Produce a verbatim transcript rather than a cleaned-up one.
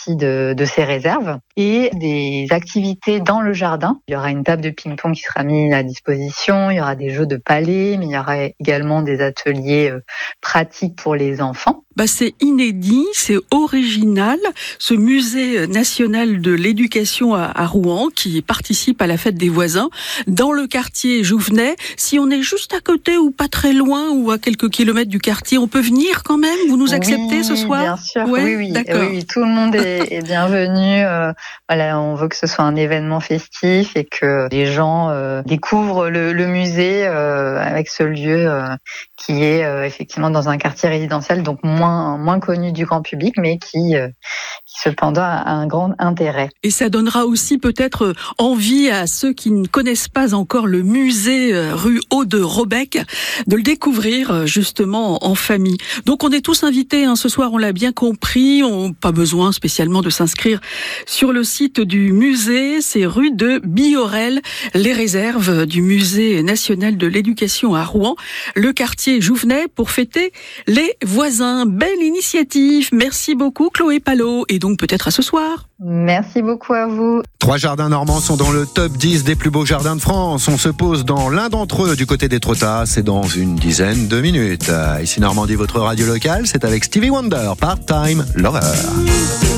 partie de, de ces réserves et des activités dans le jardin. Il y aura une table de ping-pong qui sera mise à disposition, il y aura des jeux de palets, mais il y aura également des ateliers euh, pratiques pour les enfants. Bah c'est inédit, c'est original, ce musée national de l'éducation à, à Rouen qui participe à la fête des voisins dans le quartier Jouvenet. Si on est juste à côté ou pas très loin ou à quelques kilomètres du quartier, on peut venir quand même? Vous nous acceptez oui, ce soir? Bien sûr, ouais, oui, oui, d'accord. oui, oui, tout le monde est, est bienvenu. Euh, voilà, on veut que ce soit un événement festif et que les gens euh, découvrent le, le musée euh, avec ce lieu euh, qui est euh, effectivement dans un quartier résidentiel, donc moins moins connu du grand public, mais qui, euh, qui cependant a un grand intérêt. Et ça donnera aussi peut-être envie à ceux qui ne connaissent pas encore le musée rue Aude-Robec de le découvrir justement en famille. Donc on est tous invités hein, ce soir, on l'a bien compris, on n'a pas besoin spécialement de s'inscrire sur le site du musée, c'est rue de Biorel, les réserves du musée national de l'éducation à Rouen, le quartier Jouvenet pour fêter les voisins. Belle initiative, merci beaucoup Chloé Palot et donc peut-être à ce soir. Merci beaucoup à vous. Trois jardins normands sont dans le top dix des plus beaux jardins de France. On se pose dans l'un d'entre eux du côté d'Étretat. C'est dans une dizaine de minutes. Ici Normandie, votre radio locale, c'est avec Stevie Wonder, Part-Time Lover.